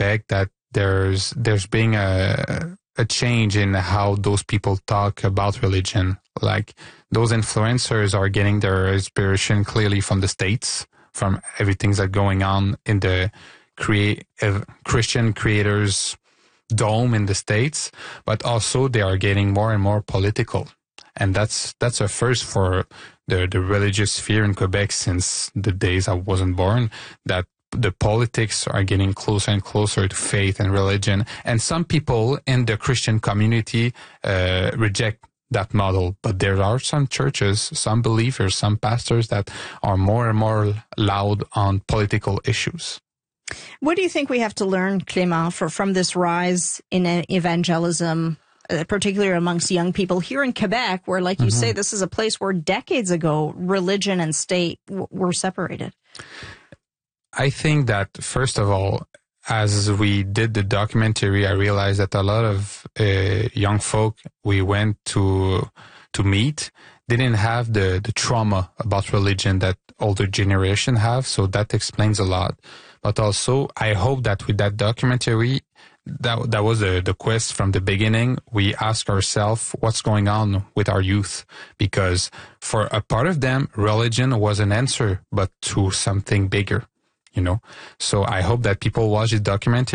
Quebec that there's being a change in how those people talk about religion. Like those influencers are getting their inspiration clearly from the States, from everything that's going on in the Christian creators dome in the States, but also they are getting more and more political. And that's a first for the religious sphere in Quebec since the days I wasn't born, that the politics are getting closer and closer to faith and religion. And some people in the Christian community reject that model. But there are some churches, some believers, some pastors that are more and more loud on political issues. What do you think we have to learn, Clément, from this rise in evangelism, particularly amongst young people here in Quebec, where, like you say, this is a place where decades ago religion and state were separated? I think that, first of all, as we did the documentary, I realized that a lot of young folk we went to meet didn't have the trauma about religion that older generation have, so that explains a lot. But also, I hope that with that documentary, that was the quest from the beginning. We ask ourselves what's going on with our youth, because for a part of them, religion was an answer, but to something bigger, you know. So I hope that people watch the documentary